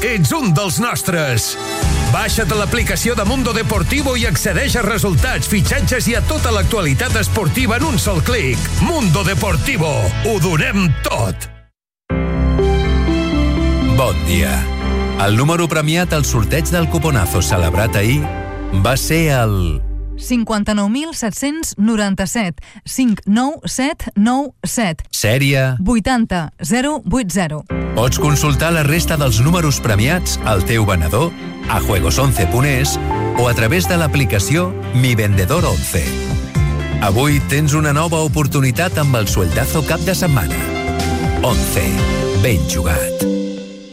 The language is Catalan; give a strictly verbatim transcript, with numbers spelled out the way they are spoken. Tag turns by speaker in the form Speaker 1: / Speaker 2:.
Speaker 1: ets un dels nostres. Baixa't l'aplicació de Mundo Deportivo i accedeix a resultats, fitxatges i a tota l'actualitat esportiva en un sol clic. Mundo Deportivo. Ho donem tot.
Speaker 2: Bon dia. El número premiat al sorteig del cuponazo celebrat ahir va ser el...
Speaker 3: cinquanta-nou mil set-cents noranta-set, cinc nou set nou set.
Speaker 2: Sèrie...
Speaker 3: vuitanta zero vuitanta.
Speaker 2: Pots consultar la resta dels números premiats al teu venedor, a juegos once punt es o a través de l'aplicació Mi Vendedor once. Avui tens una nova oportunitat amb el sueldazo cap de setmana. once. Ben jugat.